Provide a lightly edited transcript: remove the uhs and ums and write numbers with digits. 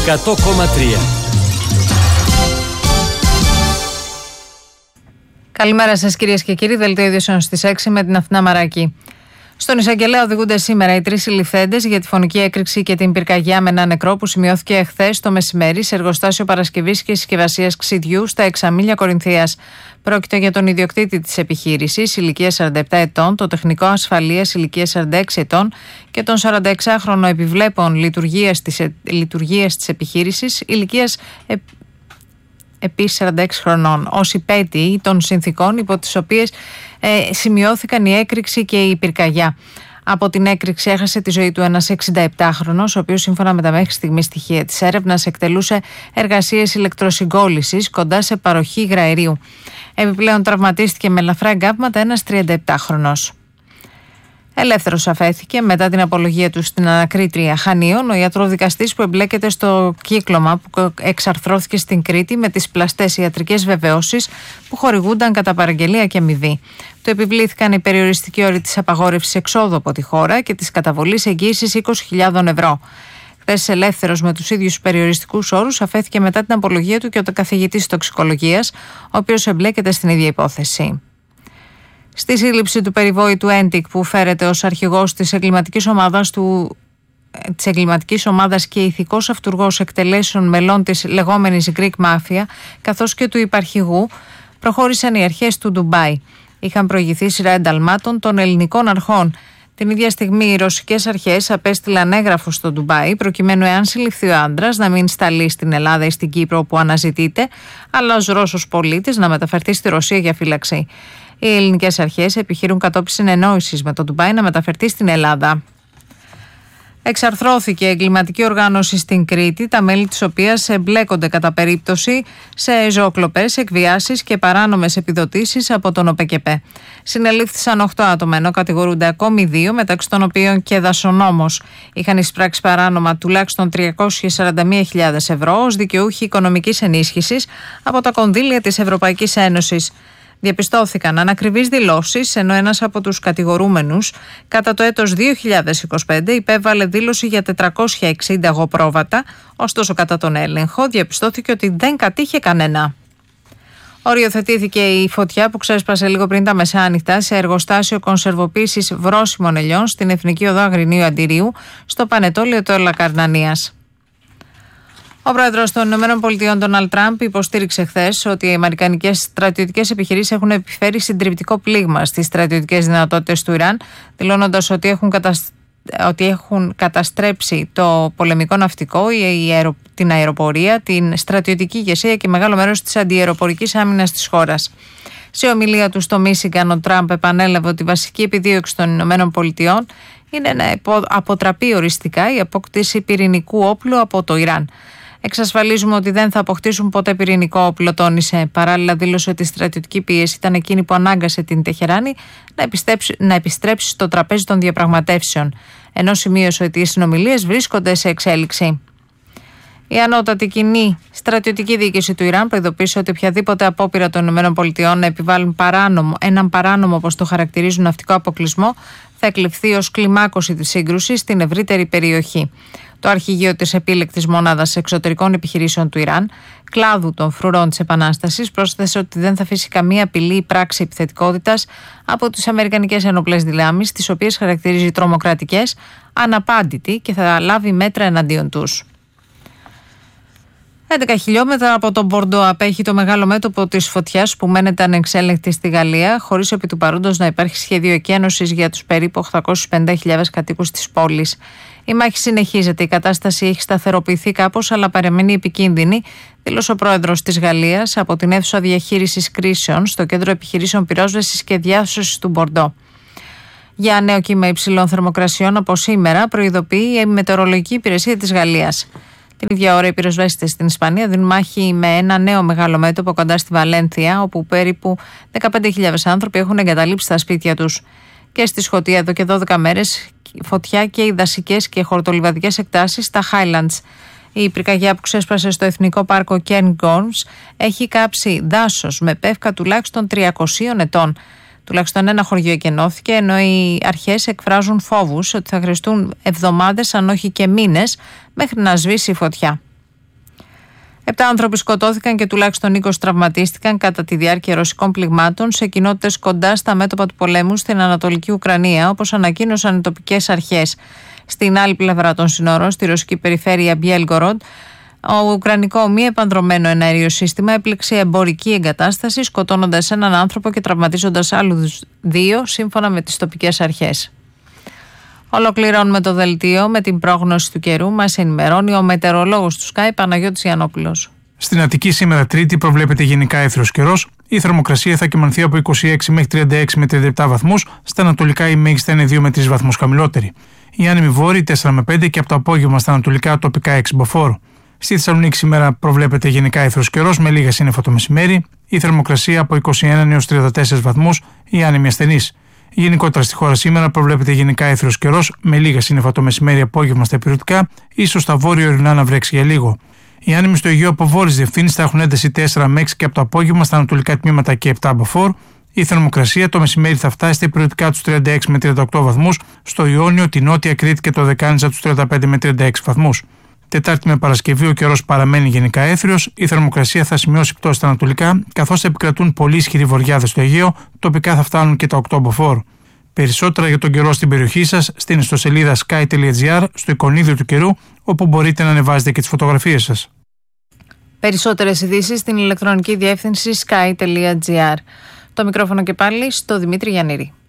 100,3. Καλημέρα σας κυρίες και κύριοι, δελτίο ειδήσεων στις 6 με την Αθηνά Μαράκη. Στον εισαγγελέα οδηγούνται σήμερα οι 3 συλληφθέντες για τη φωνική έκρηξη και την πυρκαγιά με ένα νεκρό που σημειώθηκε εχθές το μεσημέρι σε εργοστάσιο παρασκευής και συσκευασίας ξυδιού στα Εξαμήλια Κορινθίας. Πρόκειται για τον ιδιοκτήτη της επιχείρησης, ηλικίας 47 ετών, το τεχνικό ασφαλείας ηλικίας 46 ετών και τον 46χρονο επιβλέπων λειτουργίας της επιχείρησης ηλικίας επίσης 46 χρονών, ως υπέτειοι των συνθήκων υπό τις οποίες σημειώθηκαν η έκρηξη και η πυρκαγιά. Από την έκρηξη έχασε τη ζωή του ένας 67χρονος, ο οποίος σύμφωνα με τα μέχρι στιγμή στοιχεία της έρευνας εκτελούσε εργασίες ηλεκτροσυγκόλλησης κοντά σε παροχή υγραερίου. Επιπλέον τραυματίστηκε με ελαφρά εγκάπματα ένας 37χρονος. Ελεύθερος αφέθηκε μετά την απολογία του στην ανακρίτρια Χανίων ο ιατροδικαστής που εμπλέκεται στο κύκλωμα που εξαρθρώθηκε στην Κρήτη με τις πλαστές ιατρικές βεβαιώσεις που χορηγούνταν κατά παραγγελία και αμοιβή. Του επιβλήθηκαν οι περιοριστικοί όροι της απαγόρευσης εξόδου από τη χώρα και της καταβολής εγγύησης 20.000 ευρώ. Χθες ελεύθερος με τους ίδιους περιοριστικούς όρους αφέθηκε μετά την απολογία του και ο καθηγητής τοξικολογίας, ο οποίος εμπλέκεται στην ίδια υπόθεση. Στη σύλληψη του περιβόητου Έντικ που φέρεται ως αρχηγός της εγκληματικής ομάδας και ηθικός αυτουργός εκτελέσεων μελών της λεγόμενης Greek Mafia, καθώς και του υπαρχηγού, προχώρησαν οι αρχές του Ντουμπάι. Είχαν προηγηθεί σειρά ενταλμάτων των ελληνικών αρχών. Την ίδια στιγμή οι ρωσικές αρχές απέστειλαν έγγραφο στο Ντουμπάι προκειμένου, εάν συλληφθεί ο άντρας, να μην σταλεί στην Ελλάδα ή στην Κύπρο που αναζητείται, αλλά ως Ρώσος πολίτης να μεταφερθεί στη Ρωσία για φύλαξη. Οι ελληνικές αρχές επιχειρούν κατόπιν συνεννόησης με το Ντουμπάι να μεταφερθεί στην Ελλάδα. Εξαρθρώθηκε εγκληματική οργάνωση στην Κρήτη, τα μέλη της οποίας εμπλέκονται κατά περίπτωση σε ζωοκλοπές, εκβιάσεις και παράνομες επιδοτήσεις από τον ΟΠΕΚΕΠΕ. Συνελήφθησαν 8 άτομα, ενώ κατηγορούνται ακόμη 2, μεταξύ των οποίων και δασονόμος. Είχαν εισπράξει παράνομα τουλάχιστον 341.000 ευρώ ως δικαιούχοι οικονομικής ενίσχυσης από τα κονδύλια της Ευρωπαϊκής Ένωσης. Διαπιστώθηκαν ανακριβείς δηλώσεις, ενώ ένας από τους κατηγορούμενους κατά το έτος 2025 υπέβαλε δήλωση για 460 αγοπρόβατα, ωστόσο κατά τον έλεγχο διαπιστώθηκε ότι δεν κατήχε κανένα. Οριοθετήθηκε η φωτιά που ξέσπασε λίγο πριν τα μεσάνυχτα σε εργοστάσιο κονσερβοποίησης βρώσιμων ελιών στην Εθνική Οδό Αγρινίου Αντιρίου στο Πανετόλιο του Ελακαρνανίας. Ο πρόεδρος των ΗΠΑ, Ντόναλντ Τραμπ, υποστήριξε χθες ότι οι αμερικανικές στρατιωτικές επιχειρήσεις έχουν επιφέρει συντριπτικό πλήγμα στις στρατιωτικές δυνατότητες του Ιράν, δηλώνοντας ότι έχουν καταστρέψει το πολεμικό ναυτικό, την αεροπορία, την στρατιωτική ηγεσία και μεγάλο μέρος της αντιαεροπορικής άμυνας της χώρας. Σε ομιλία του στο Μίσιγκαν, ο Τραμπ επανέλαβε ότι η βασική επιδίωξη των ΗΠΑ είναι να αποτραπεί οριστικά η απόκτηση πυρηνικού όπλου από το Ιράν. Εξασφαλίζουμε ότι δεν θα αποκτήσουν ποτέ πυρηνικό όπλο, τόνισε. Παράλληλα, δήλωσε ότι η στρατιωτική πίεση ήταν εκείνη που ανάγκασε την Τεχεράνη να επιστρέψει στο τραπέζι των διαπραγματεύσεων, ενώ σημείωσε ότι οι συνομιλίες βρίσκονται σε εξέλιξη. Η ανώτατη κοινή στρατιωτική διοίκηση του Ιράν προειδοποίησε ότι οποιαδήποτε απόπειρα των ΗΠΑ να επιβάλλουν έναν παράνομο, όπως το χαρακτηρίζουν, ναυτικό αποκλεισμό θα εκλειφθεί ως κλιμάκωση της σύγκρουσης στην ευρύτερη περιοχή. Το αρχηγείο της επίλεκτης μονάδας εξωτερικών επιχειρήσεων του Ιράν, κλάδου των φρουρών της Επανάστασης, πρόσθεσε ότι δεν θα αφήσει καμία απειλή ή πράξη επιθετικότητας από τις αμερικανικές ενόπλες δυνάμεις, τις οποίες χαρακτηρίζει τρομοκρατικές, αναπάντητη και θα λάβει μέτρα εναντίον τους. 11 χιλιόμετρα από τον Μπορντό απέχει το μεγάλο μέτωπο της φωτιάς που μένεται ανεξέλεγκτη στη Γαλλία, χωρίς επί του παρόντος να υπάρχει σχέδιο εκένωσης για τους περίπου 850.000 κατοίκους της πόλης. Η μάχη συνεχίζεται, η κατάσταση έχει σταθεροποιηθεί κάπως, αλλά παραμένει επικίνδυνη, δήλωσε ο πρόεδρος της Γαλλίας από την αίθουσα διαχείρισης κρίσεων στο Κέντρο Επιχειρήσεων Πυρόσβεσης και Διάσωσης του Μπορντό. Για νέο κύμα υψηλών θερμοκρασιών από σήμερα προειδοποιεί η Μετεωρολογική Υπηρεσία της Γαλλίας. Την ίδια ώρα οι πυροσβέστες στην Ισπανία δίνουν μάχη με ένα νέο μεγάλο μέτωπο κοντά στη Βαλένθια, όπου περίπου 15.000 άνθρωποι έχουν εγκαταλείψει τα σπίτια τους. Και στη Σκωτία εδώ και 12 μέρες φωτιά και οι δασικές και χορτολιβαδικές εκτάσεις στα Highlands. Η πυρκαγιά που ξέσπασε στο Εθνικό Πάρκο Cairngorms έχει κάψει δάσος με πεύκα τουλάχιστον 300 ετών. Τουλάχιστον ένα χωριό εκενώθηκε, ενώ οι αρχές εκφράζουν φόβους ότι θα χρειαστούν εβδομάδες, αν όχι και μήνες, μέχρι να σβήσει η φωτιά. 7 άνθρωποι σκοτώθηκαν και τουλάχιστον 20 τραυματίστηκαν κατά τη διάρκεια ρωσικών πληγμάτων σε κοινότητες κοντά στα μέτωπα του πολέμου στην Ανατολική Ουκρανία, όπως ανακοίνωσαν οι τοπικές αρχές. Στην άλλη πλευρά των συνόρων, στη ρωσική περιφέρεια Μπιέλγκοροντ, ο ουκρανικό μη επανδρωμένο εναέριο σύστημα έπληξε εμπορική εγκατάσταση, σκοτώνοντας έναν άνθρωπο και τραυματίζοντας άλλους 2, σύμφωνα με τις τοπικές αρχές. Ολοκληρώνουμε το δελτίο με την πρόγνωση του καιρού. Μας ενημερώνει ο μετεωρολόγος του Sky, Παναγιώτης Γιαννόπουλος. Στην Αττική σήμερα Τρίτη προβλέπεται γενικά έθριος καιρός. Η θερμοκρασία θα κυμανθεί από 26 μέχρι 36 με 37 βαθμούς. Στα ανατολικά η μέγιστη είναι 2 με 3 βαθμούς χαμηλότερη. Η άνεμη βόρειη 4 με 5 και από το απόγευμα στα ανατολικά τοπικά 6 μποφόρ. Στη Θεσσαλονίκη σήμερα προβλέπεται γενικά έθριος καιρός με λίγα σύννεφα το μεσημέρι. Η θερμοκρασία από 21 έως 34 βαθμούς, η άνεμη ασθενής. Γενικότερα στη χώρα σήμερα προβλέπεται γενικά έθριος καιρός με λίγα σύννεφα το μεσημέρι, απόγευμα στα ηπειρωτικά, ίσως στα βόρειο-ορεινά να βρέξει για λίγο. Οι άνεμοι στο Αιγαίο από βόρειες διευθύνσεις θα έχουν ένταση 4 με 6 και από το απόγευμα στα ανατολικά τμήματα και 7 μποφόρ. Η θερμοκρασία το μεσημέρι θα φτάσει στα ηπειρωτικά τους 36 με 38 βαθμούς, στο Ιόνιο, τη Νότια Κρήτη και το Δεκάνησα τους 35 με 36 βαθμούς. Τετάρτη με Παρασκευή ο καιρός παραμένει γενικά έθριος, η θερμοκρασία θα σημειώσει πτώση στα ανατολικά, καθώς θα επικρατούν πολύ ισχυροί βορειάδες στο Αιγαίο, τοπικά θα φτάνουν και τα 8 μποφόρ. Περισσότερα για τον καιρό στην περιοχή σας στην ιστοσελίδα sky.gr, στο εικονίδιο του καιρού, όπου μπορείτε να ανεβάζετε και τις φωτογραφίες σας. Περισσότερες ειδήσεις στην ηλεκτρονική διεύθυνση sky.gr. Το μικρόφωνο και πάλι στο Δημήτρη Γιαννήρη.